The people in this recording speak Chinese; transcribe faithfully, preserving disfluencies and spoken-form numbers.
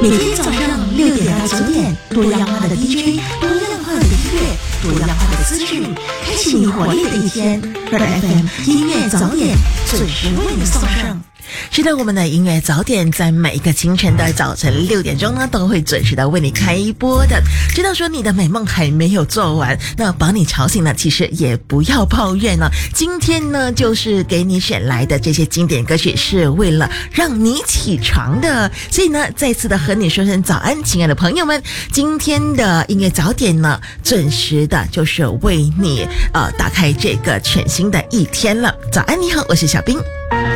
每天早上六点到九点，多样化的 D J， 多样化的音乐，多样化的资讯，开启你活力的一天。而 F M 音乐早点准时为你送上。 是的，我们的音乐早点在每一个清晨的早晨六点钟呢，都会准时的为你开播的。知道说你的美梦还没有做完，那把你吵醒了，其实也不要抱怨了。今天呢，就是给你选来的这些经典歌曲，是为了让你起床的。所以呢，再次的和你说声早安，亲爱的朋友们。今天的音乐早点呢，准时的就是为你呃打开这个全新的一天了。早安，你好，我是小冰。